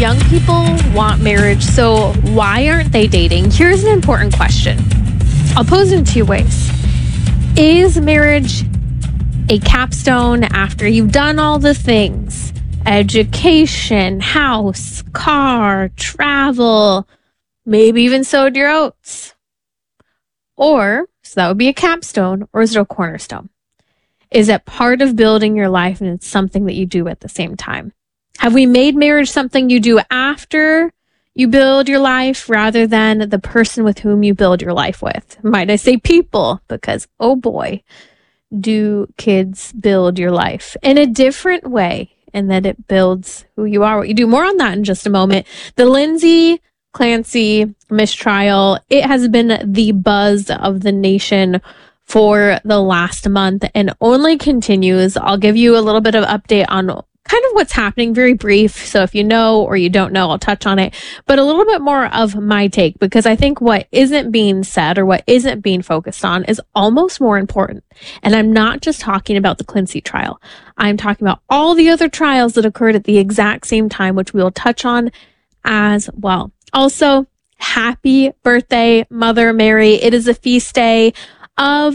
young people want marriage, so why aren't they dating? Here's an important question. I'll pose it in two ways. Is marriage a capstone after you've done all the things? Education, house, car, travel, maybe even sowed your oats. Or, so that would be a capstone, or is it a cornerstone? Is it part of building your life and it's something that you do at the same time? Have we made marriage something you do after you build your life rather than the person with whom you build your life with? Might I say people? Because, oh boy, do kids build your life in a different way, and that it builds who you are, what you do. More on that in just a moment. The Lindsay Clancy mistrial, it has been the buzz of the nation for the last month and only continues. I'll give you a little bit of update on kind of what's happening, very brief. So if you know or you don't know, I'll touch on it, but a little bit more of my take, because I think what isn't being said or what isn't being focused on is almost more important. And I'm not just talking about the Clancy trial. I'm talking about all the other trials that occurred at the exact same time, which we will touch on as well. Also, happy birthday, Mother Mary. It is a feast day of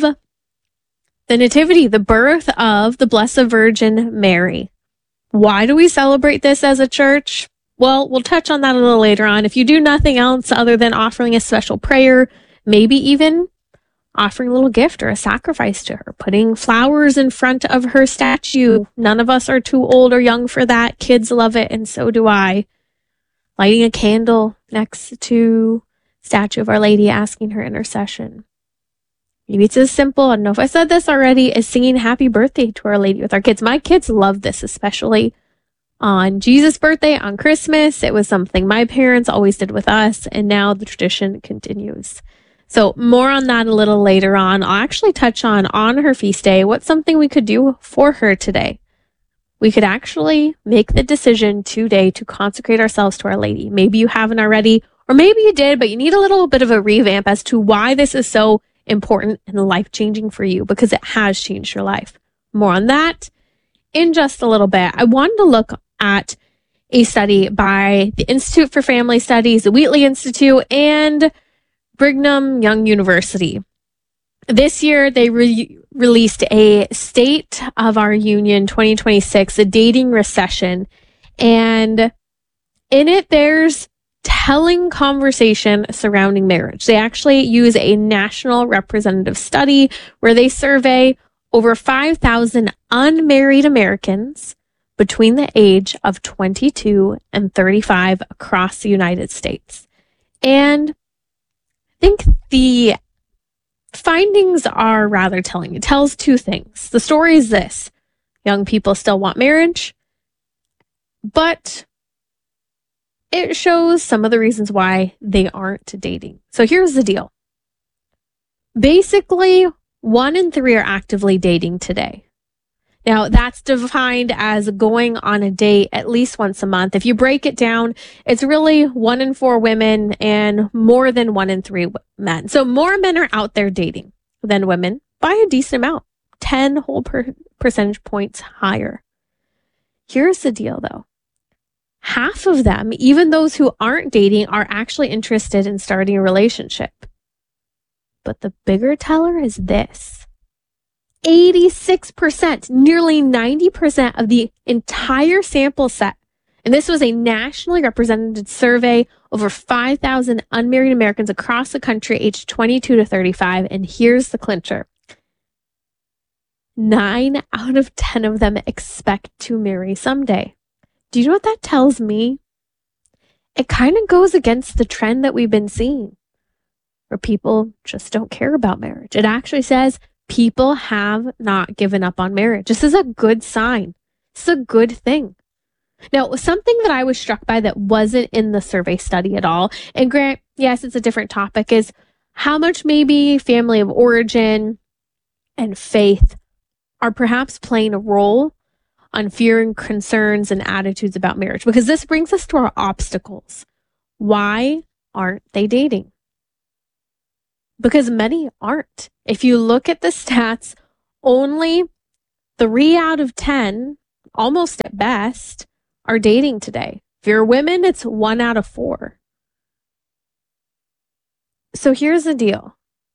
the Nativity, the birth of the Blessed Virgin Mary. Why do we celebrate this as a church? Well, we'll touch on that a little later on. If you do nothing else other than offering a special prayer, maybe even offering a little gift or a sacrifice to her, putting flowers in front of her statue. None of us are too old or young for that. Kids love it, and so do I. Lighting a candle next to statue of Our Lady, asking her intercession. Maybe it's as simple, I don't know if I said this already, as singing happy birthday to Our Lady with our kids. My kids love this, especially on Jesus' birthday, on Christmas. It was something my parents always did with us, and now the tradition continues. So more on that a little later on. I'll actually touch on her feast day, what's something we could do for her today. We could actually make the decision today to consecrate ourselves to Our Lady. Maybe you haven't already, or maybe you did, but you need a little bit of a revamp as to why this is so important and life-changing for you, because it has changed your life. More on that in just a little bit. I wanted to look at a study by the Institute for Family Studies, the Wheatley Institute, and Brigham Young University. This year, they released a State of Our Union 2026, a dating recession. And in it, there's telling conversation surrounding marriage. They actually use a national representative study where they survey over 5,000 unmarried Americans between the age of 22 and 35 across the United States. And I think the findings are rather telling. It tells two things. The story is this: young people still want marriage, but it shows some of the reasons why they aren't dating. So here's the deal. Basically, 1 in 3 are actively dating today. Now, that's defined as going on a date at least once a month. If you break it down, it's really 1 in 4 women and more than 1 in 3 men. So more men are out there dating than women by a decent amount, 10 whole percentage points higher. Here's the deal, though. Half of them, even those who aren't dating, are actually interested in starting a relationship. But the bigger teller is this. 86%, nearly 90% of the entire sample set, and this was a nationally represented survey over 5,000 unmarried Americans across the country aged 22 to 35, and here's the clincher. 9 out of 10 of them expect to marry someday. Do you know what that tells me? It kind of goes against the trend that we've been seeing, where people just don't care about marriage. It actually says people have not given up on marriage. This is a good sign. It's a good thing. Now, something that I was struck by that wasn't in the survey study at all, and Grant, yes, it's a different topic, is how much maybe family of origin and faith are perhaps playing a role on fear and concerns and attitudes about marriage. Because this brings us to our obstacles. Why aren't they dating? Because many aren't. If you look at the stats, only 3 out of 10, almost at best, are dating today. If you're women, it's 1 out of 4. So here's the deal.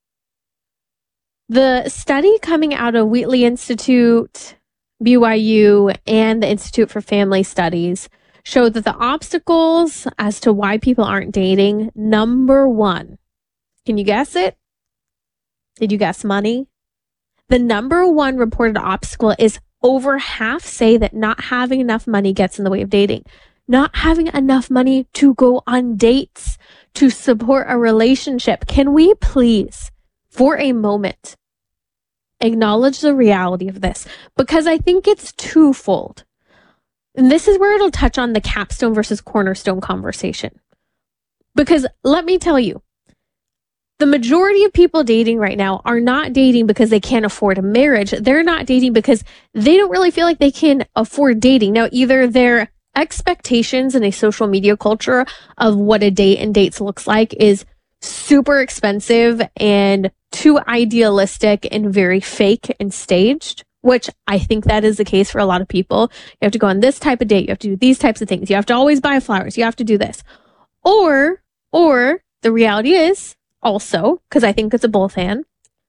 The study coming out of Wheatley Institute, BYU, and the Institute for Family Studies showed that the obstacles as to why people aren't dating, number 1, can you guess it? Did you guess money? The number 1 reported obstacle is over half say that not having enough money gets in the way of dating. Not having enough money to go on dates, to support a relationship. Can we please, for a moment, acknowledge the reality of this? Because I think it's twofold. And this is where it'll touch on the capstone versus cornerstone conversation. Because let me tell you, the majority of people dating right now are not dating because they can't afford a marriage. They're not dating because they don't really feel like they can afford dating. Now, either their expectations in a social media culture of what a date and dates looks like is super expensive and too idealistic and very fake and staged, which I think that is the case for a lot of people. You have to go on this type of date. You have to do these types of things. You have to always buy flowers. You have to do this. Or the reality is also, because I think it's a both and,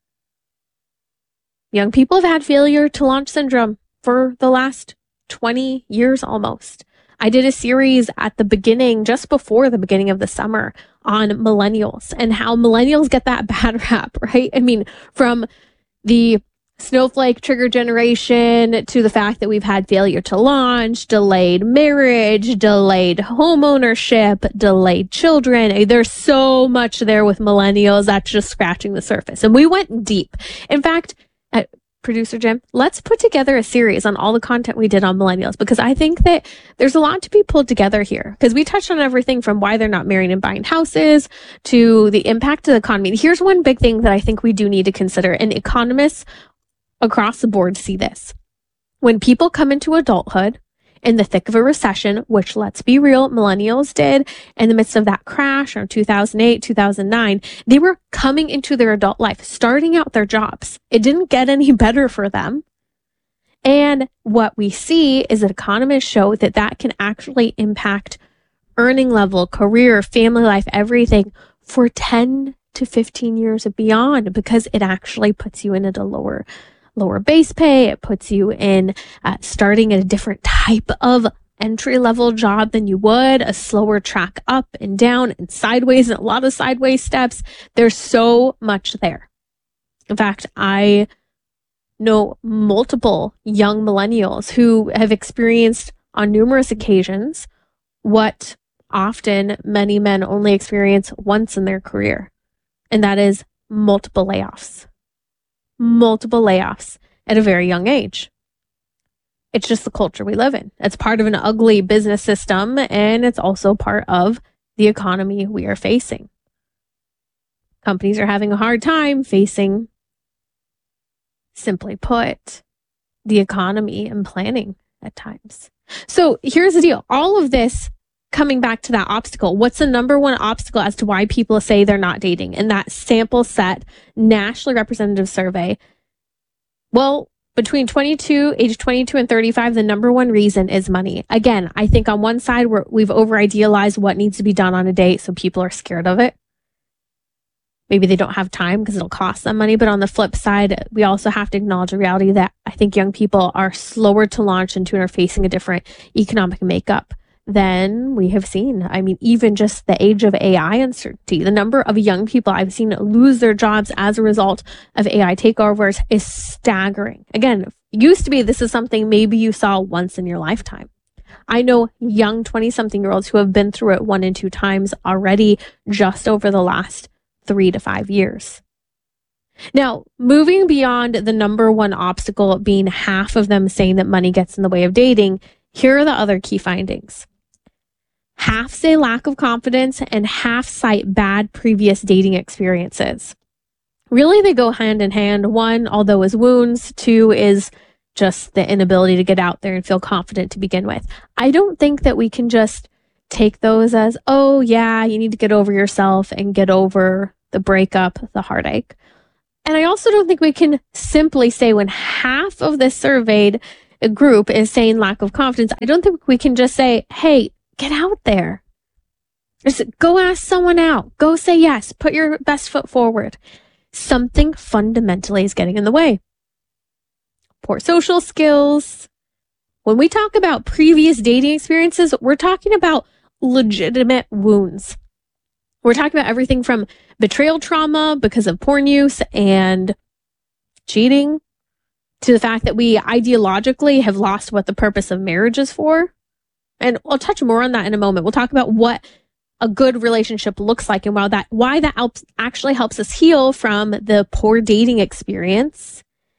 young people have had failure to launch syndrome for the last 20 years almost. I did a series at the beginning, just before the beginning of the summer, on millennials and how millennials get that bad rap, right? I mean, from the snowflake trigger generation to the fact that we've had failure to launch, delayed marriage, delayed home ownership, delayed children. There's so much there with millennials that's just scratching the surface. And we went deep. In fact, Producer Jim, let's put together a series on all the content we did on millennials, because I think that there's a lot to be pulled together here, because we touched on everything from why they're not marrying and buying houses to the impact of the economy. Here's one big thing that I think we do need to consider, and economists across the board see this. When people come into adulthood in the thick of a recession, which, let's be real, millennials did in the midst of that crash around 2008, 2009, they were coming into their adult life, starting out their jobs. It didn't get any better for them. And what we see is that economists show that that can actually impact earning level, career, family life, everything for 10 to 15 years and beyond, because it actually puts you in at a lower base pay. It puts you in starting at a different type of entry-level job than you would, a slower track up and down and sideways, and a lot of sideways steps. There's so much there. In fact, I know multiple young millennials who have experienced on numerous occasions what often many men only experience once in their career, and that is multiple layoffs at a very young age. It's just the culture we live in. It's part of an ugly business system, and it's also part of the economy we are facing. Companies are having a hard time facing, simply put, the economy and planning at times. So here's the deal. All of this coming back to that obstacle. What's the number one obstacle as to why people say they're not dating? In that sample set, nationally representative survey, well, between age 22 and 35, the number one reason is money. Again, I think on one side, we've over-idealized what needs to be done on a date, so people are scared of it. Maybe they don't have time because it'll cost them money. But on the flip side, we also have to acknowledge the reality that I think young people are slower to launch into and are facing a different economic makeup than we have seen. I mean, even just the age of AI uncertainty, the number of young people I've seen lose their jobs as a result of AI takeovers is staggering. Again, used to be this is something maybe you saw once in your lifetime. I know young 20-something-year-olds who have been through it 1 and 2 times already just over the last 3 to 5 years. Now, moving beyond the number one obstacle being half of them saying that money gets in the way of dating, here are the other key findings. Half say lack of confidence and half cite bad previous dating experiences. Really, they go hand in hand. 1, although is wounds. 2 is just the inability to get out there and feel confident to begin with. I don't think that we can just take those as, oh yeah, you need to get over yourself and get over the breakup, the heartache. And I also don't think we can simply say when half of the surveyed group is saying lack of confidence, I don't think we can just say, hey, Get out there. Just go ask someone out. Go say yes. Put your best foot forward. Something fundamentally is getting in the way. Poor social skills. When we talk about previous dating experiences, we're talking about legitimate wounds. We're talking about everything from betrayal trauma because of porn use and cheating to the fact that we ideologically have lost what the purpose of marriage is for. And I'll touch more on that in a moment. We'll talk about what a good relationship looks like and why that actually helps us heal from the poor dating experience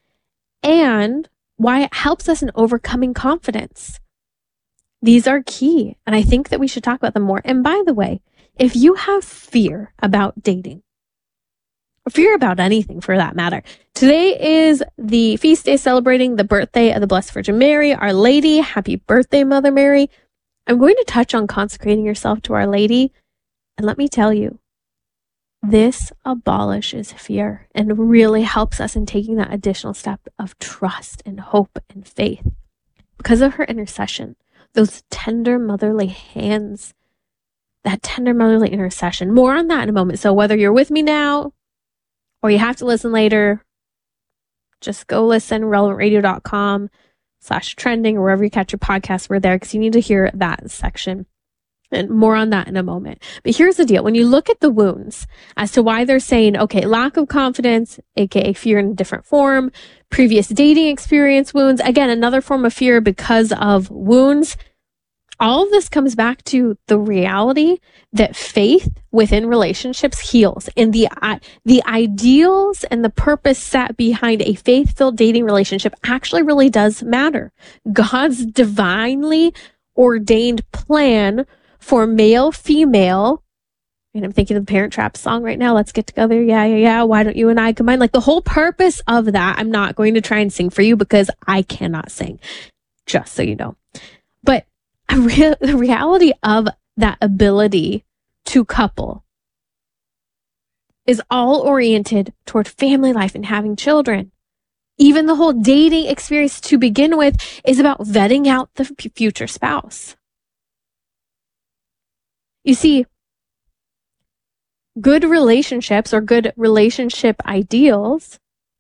and why it helps us in overcoming confidence. These are key, and I think that we should talk about them more. And by the way, if you have fear about dating, or fear about anything for that matter, today is the feast day celebrating the birthday of the Blessed Virgin Mary, Our Lady. Happy birthday, Mother Mary. I'm going to touch on consecrating yourself to Our Lady. And let me tell you, this abolishes fear and really helps us in taking that additional step of trust and hope and faith. Because of her intercession, those tender motherly hands, that tender motherly intercession. More on that in a moment. So whether you're with me now or you have to listen later, just go listen, relevantradio.com/trending, or wherever you catch your podcast, we're there because you need to hear that section. And more on that in a moment. But here's the deal. When you look at the wounds as to why they're saying, okay, lack of confidence, aka fear in a different form, previous dating experience wounds, again, another form of fear because of wounds. All of this comes back to the reality that faith within relationships heals, and the ideals and the purpose set behind a faith-filled dating relationship actually really does matter. God's divinely ordained plan for male, female, and I'm thinking of the Parent Trap song right now. Let's get together. Yeah. Why don't you and I combine? Like the whole purpose of that, I'm not going to try and sing for you because I cannot sing, just so you know. But the reality of that ability to couple is all oriented toward family life and having children. Even the whole dating experience to begin with is about vetting out the future spouse. You see, good relationships or good relationship ideals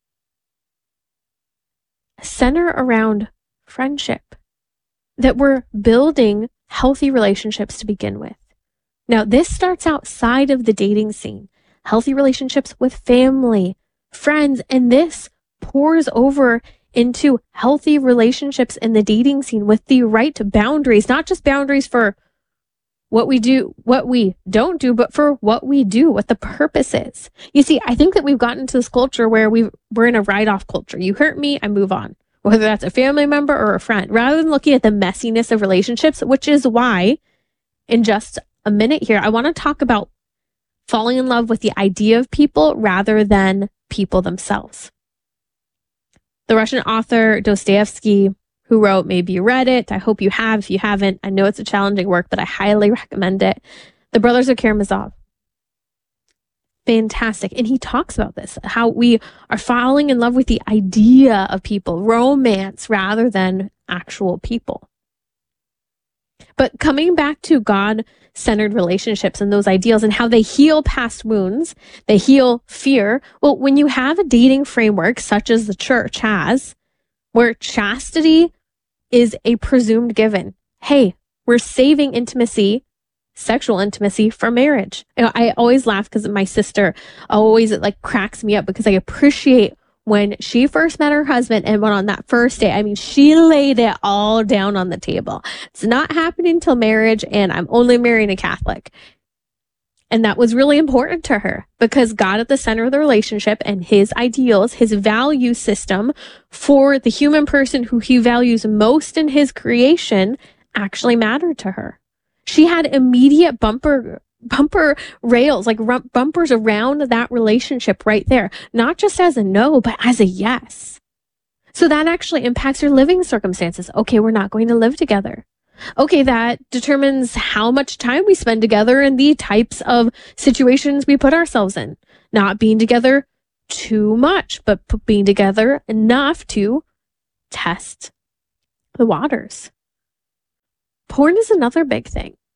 center around friendship, that we're building healthy relationships to begin with. Now, this starts outside of the dating scene, healthy relationships with family, friends, and this pours over into healthy relationships in the dating scene with the right boundaries, not just boundaries for what we do, what we don't do, but for what we do, what the purpose is. You see, I think that we've gotten into this culture where we're in a write-off culture. You hurt me, I move on. Whether that's a family member or a friend, rather than looking at the messiness of relationships, which is why in just a minute here, I want to talk about falling in love with the idea of people rather than people themselves. The Russian author Dostoevsky, who wrote, maybe you read it, I hope you have. If you haven't, I know it's a challenging work, but I highly recommend it. The Brothers of Karamazov. Fantastic. And he talks about this, how we are falling in love with the idea of people, romance, rather than actual people. But coming back to God-centered relationships and those ideals and how they heal past wounds, they heal fear. Well, when you have a dating framework such as the church has, where chastity is a presumed given, hey, we're saving intimacy, sexual intimacy, for marriage. I always laugh because my sister always cracks me up because I appreciate when she first met her husband and went on that first date. I mean, she laid it all down on the table. It's not happening till marriage, and I'm only marrying a Catholic. And that was really important to her because God at the center of the relationship and his ideals, his value system for the human person who he values most in his creation actually mattered to her. She had immediate bumper rails, bumpers around that relationship right there, not just as a no, but as a yes. So that actually impacts your living circumstances. Okay, we're not going to live together. Okay, that determines how much time we spend together and the types of situations we put ourselves in. Not being together too much, but being together enough to test the waters. Porn is another big thing.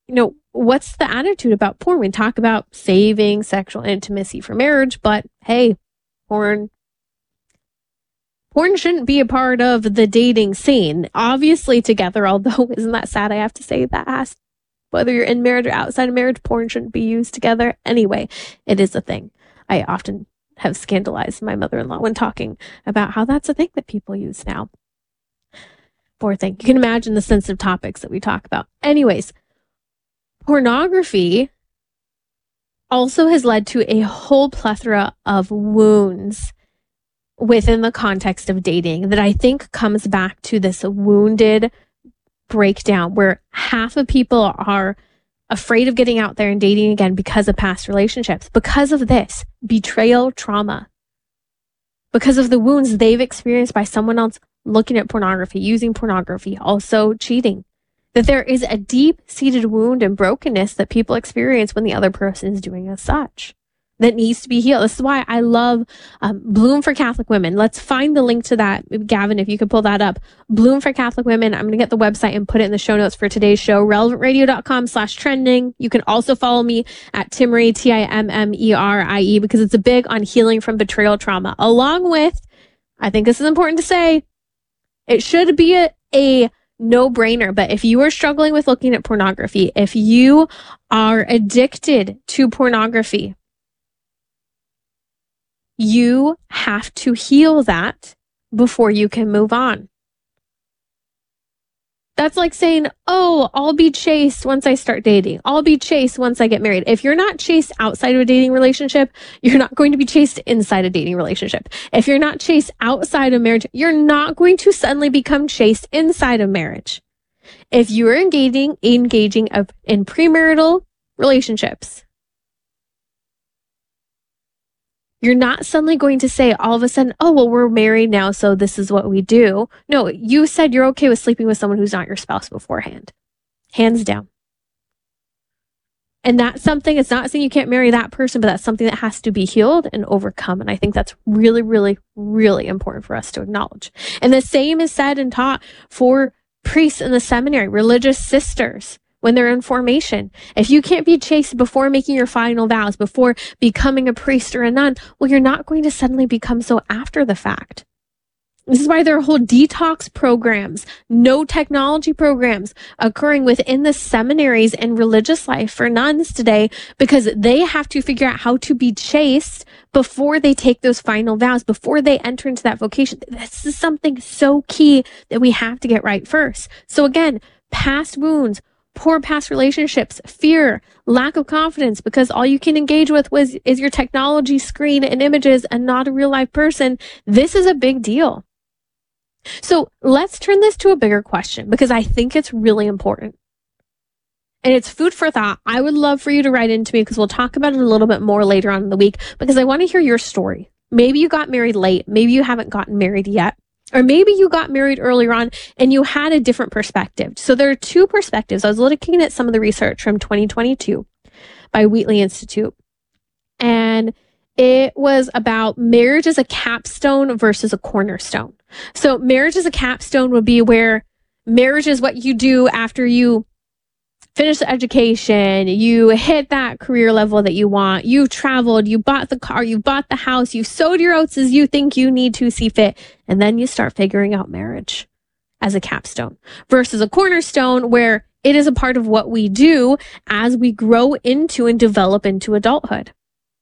what's the attitude about porn? We talk about saving sexual intimacy for marriage, but hey, porn shouldn't be a part of the dating scene. Obviously together, although isn't that sad I have to say that whether you're in marriage or outside of marriage, porn shouldn't be used together. Anyway, it is a thing. I often have scandalized my mother-in-law when talking about how that's a thing that people use now. Poor thing. You can imagine the sensitive topics that we talk about. Anyways, pornography also has led to a whole plethora of wounds within the context of dating that I think comes back to this wounded breakdown where half of people are afraid of getting out there and dating again because of past relationships, because of this betrayal trauma, because of the wounds they've experienced by someone else looking at pornography, using pornography, also cheating. That there is a deep-seated wound and brokenness that people experience when the other person is doing as such that needs to be healed. This is why I love Bloom for Catholic Women. Let's find the link to that, Gavin, if you could pull that up. Bloom for Catholic Women. I'm going to get the website and put it in the show notes for today's show, relevantradio.com/trending. You can also follow me at Timmerie, Timmerie, because it's a big on healing from betrayal trauma. Along with, I think this is important to say, it should be a no-brainer, but if you are struggling with looking at pornography, if you are addicted to pornography, you have to heal that before you can move on. That's like saying, oh, I'll be chaste once I start dating. I'll be chaste once I get married. If you're not chaste outside of a dating relationship, you're not going to be chaste inside a dating relationship. If you're not chaste outside of marriage, you're not going to suddenly become chaste inside of marriage. If you are engaging in premarital relationships, you're not suddenly going to say all of a sudden, oh, well, we're married now, so this is what we do. No, you said you're okay with sleeping with someone who's not your spouse beforehand. Hands down. And that's something, it's not saying you can't marry that person, but that's something that has to be healed and overcome. And I think that's really, really, really important for us to acknowledge. And the same is said and taught for priests in the seminary, religious sisters, when they're in formation. If you can't be chaste before making your final vows, before becoming a priest or a nun, well, you're not going to suddenly become so after the fact. This is why there are whole detox programs, no technology programs occurring within the seminaries and religious life for nuns today, because they have to figure out how to be chaste before they take those final vows, before they enter into that vocation. This is something so key that we have to get right first. So again, past wounds, poor past relationships, fear, lack of confidence, because all you can engage with is your technology screen and images and not a real life person. This is a big deal. So let's turn this to a bigger question, because I think it's really important. And it's food for thought. I would love for you to write into me, because we'll talk about it a little bit more later on in the week, because I want to hear your story. Maybe you got married late. Maybe you haven't gotten married yet. Or maybe you got married earlier on and you had a different perspective. So there are two perspectives. I was looking at some of the research from 2022 by Wheatley Institute. And it was about marriage as a capstone versus a cornerstone. So marriage as a capstone would be where marriage is what you do after you finish the education, you hit that career level that you want, you traveled, you bought the car, you bought the house, you sowed your oats as you think you need to see fit, and then you start figuring out marriage as a capstone versus a cornerstone where it is a part of what we do as we grow into and develop into adulthood.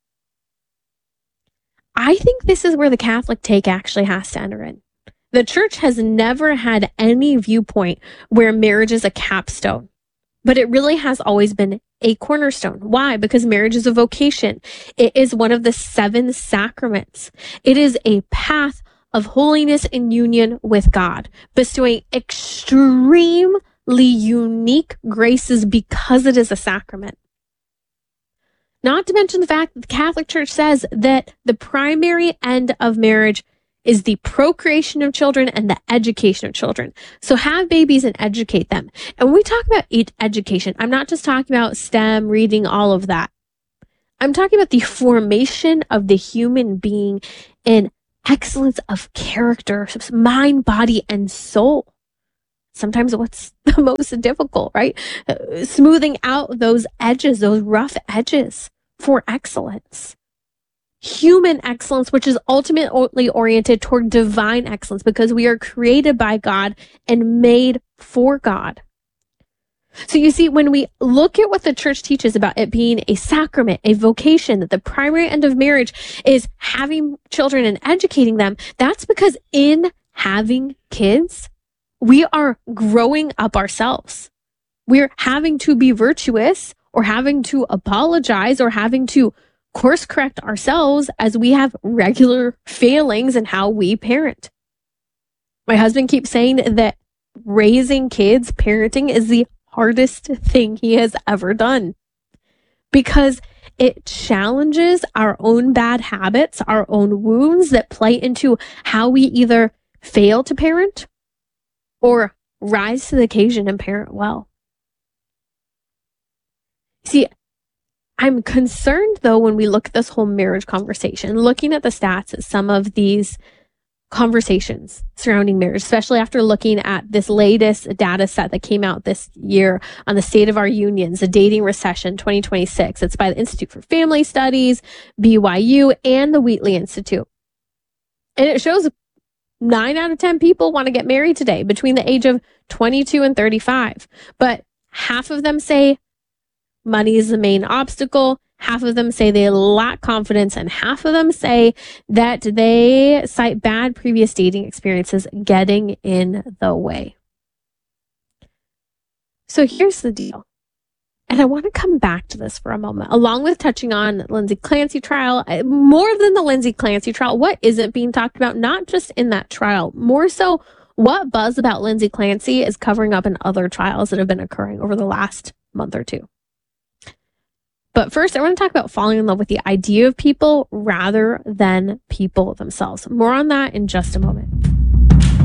I think this is where the Catholic take actually has to enter in. The church has never had any viewpoint where marriage is a capstone. But it really has always been a cornerstone. Why? Because marriage is a vocation. It is one of the 7 sacraments. It is a path of holiness and union with God, bestowing extremely unique graces because it is a sacrament. Not to mention the fact that the Catholic Church says that the primary end of marriage is the procreation of children and the education of children. So have babies and educate them. And when we talk about education, I'm not just talking about STEM, reading, all of that. I'm talking about the formation of the human being in excellence of character, mind, body, and soul. sometimes what's the most difficult, right? Smoothing out those edges, those rough edges for excellence. Human excellence, which is ultimately oriented toward divine excellence because we are created by God and made for God. So you see, when we look at what the church teaches about it being a sacrament, a vocation, that the primary end of marriage is having children and educating them, that's because in having kids, we are growing up ourselves. We're having to be virtuous or having to apologize or having to course correct ourselves as we have regular failings in how we parent. My husband keeps saying that raising kids, parenting, is the hardest thing he has ever done because it challenges our own bad habits, our own wounds that play into how we either fail to parent or rise to the occasion and parent well. See, I'm concerned though when we look at this whole marriage conversation, looking at the stats at some of these conversations surrounding marriage, especially after looking at this latest data set that came out this year on the state of our unions, the dating recession 2026. It's by the Institute for Family Studies, BYU, and the Wheatley Institute. And it shows 9 out of 10 people want to get married today between the age of 22 and 35. But half of them say money is the main obstacle. Half of them say they lack confidence, and half of them say that they cite bad previous dating experiences getting in the way. So here's the deal. And I want to come back to this for a moment, along with touching on Lindsay Clancy trial, more than the Lindsay Clancy trial. What isn't being talked about, not just in that trial, more so what buzz about Lindsay Clancy is covering up in other trials that have been occurring over the last month or two. But first, I want to talk about falling in love with the idea of people rather than people themselves. More on that in just a moment.